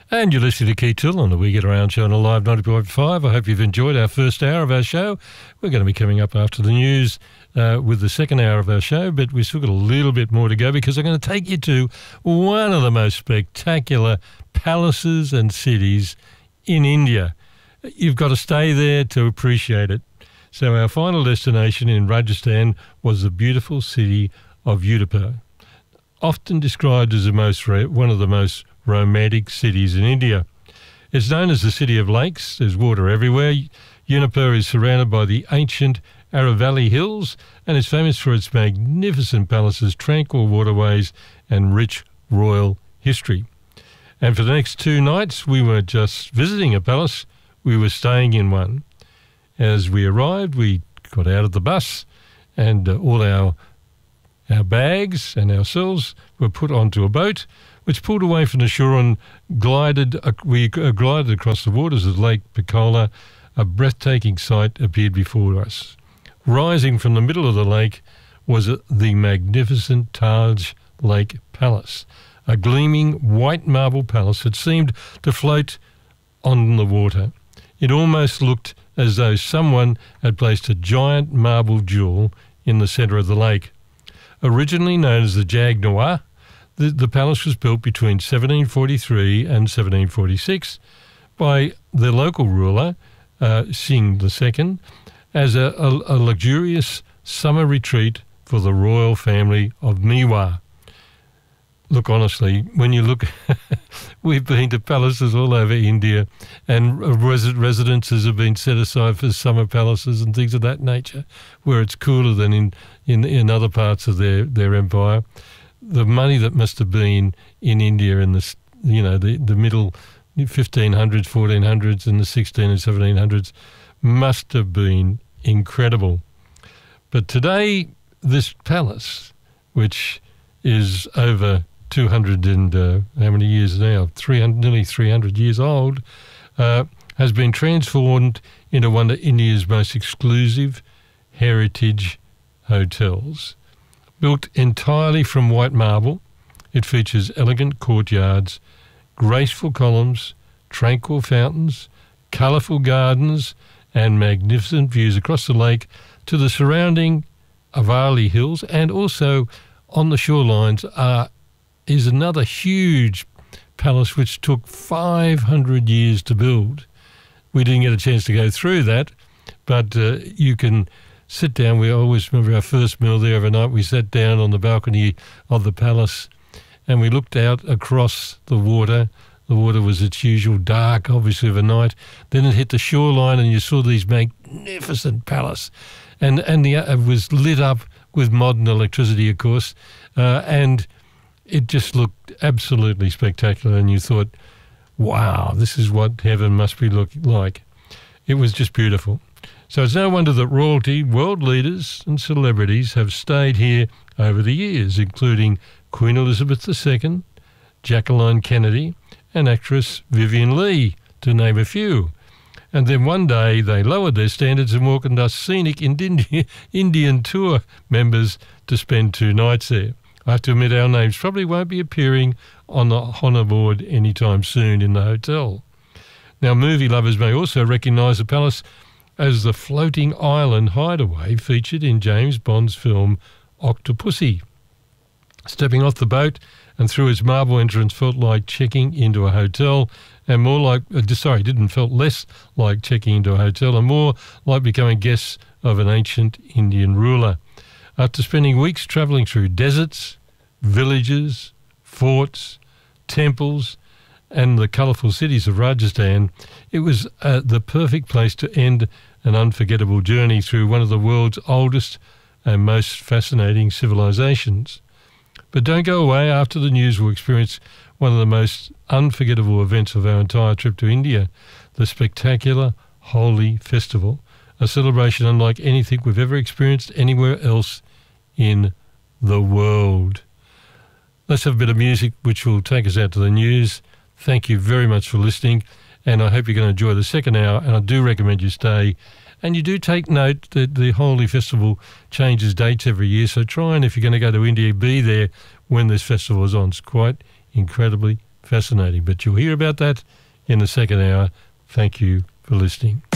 And you're listening to Keith Till on the We Get Around show on Alive 90.5. I hope you've enjoyed our first hour of our show. We're going to be coming up after the news with the second hour of our show, but we've still got a little bit more to go because I'm going to take you to one of the most spectacular palaces and cities in India. You've got to stay there to appreciate it. So our final destination in Rajasthan was the beautiful city of Udaipur, often described as one of the most romantic cities in India. It's known as the City of Lakes. There's water everywhere. Udaipur is surrounded by the ancient Aravalli Hills and is famous for its magnificent palaces, tranquil waterways and rich royal history. And for the next 2 nights, we weren't just visiting a palace, we were staying in one. As we arrived, we got out of the bus and all our bags and ourselves were put onto a boat which pulled away from the shore and we glided across the waters of Lake Pichola. A breathtaking sight appeared before us. Rising from the middle of the lake was the magnificent Taj Lake Palace, a gleaming white marble palace that seemed to float on the water. It almost looked as though someone had placed a giant marble jewel in the centre of the lake. Originally known as the Jag Noir, the palace was built between 1743 and 1746 by the local ruler, Singh II, as a luxurious summer retreat for the royal family of Mewar. Look, honestly, when you look, we've been to palaces all over India and residences have been set aside for summer palaces and things of that nature, where it's cooler than in other parts of their empire. The money that must have been in India in the middle 1500s, 1400s and the 16 and 1700s must have been incredible. But today, this palace, which is over 200 and how many years now? Nearly 300 years old, has been transformed into one of India's most exclusive heritage hotels. Built entirely from white marble, it features elegant courtyards, graceful columns, tranquil fountains, colourful gardens, and magnificent views across the lake to the surrounding Aravalli Hills, and also on the shorelines is another huge palace which took 500 years to build. We didn't get a chance to go through that, but you can sit down. We always remember our first meal there overnight. We sat down on the balcony of the palace and we looked out across the water. The water was its usual dark, obviously, of a night. Then it hit the shoreline and you saw these magnificent palace. And it was lit up with modern electricity, of course, and it just looked absolutely spectacular. And you thought, wow, this is what heaven must be like. It was just beautiful. So it's no wonder that royalty, world leaders and celebrities have stayed here over the years, including Queen Elizabeth II, Jacqueline Kennedy, and actress Vivian Leigh, to name a few. And then one day they lowered their standards and welcomed us scenic Indian tour members to spend 2 nights there. I have to admit our names probably won't be appearing on the honour board anytime soon in the hotel. Now, movie lovers may also recognise the palace as the floating island hideaway featured in James Bond's film Octopussy. Stepping off the boat and through its marble entrance felt like checking into a hotel, and felt less like checking into a hotel and more like becoming guests of an ancient Indian ruler. After spending weeks travelling through deserts, villages, forts, temples, and the colourful cities of Rajasthan, it was the perfect place to end an unforgettable journey through one of the world's oldest and most fascinating civilizations. But don't go away. After the news, we'll experience one of the most unforgettable events of our entire trip to India, the spectacular Holi Festival, a celebration unlike anything we've ever experienced anywhere else in the world. Let's have a bit of music which will take us out to the news. Thank you very much for listening, and I hope you're going to enjoy the second hour, and I do recommend you stay. And you do take note that the Holi Festival changes dates every year, so try and, if you're going to go to India, be there when this festival is on. It's quite incredibly fascinating. But you'll hear about that in the second hour. Thank you for listening.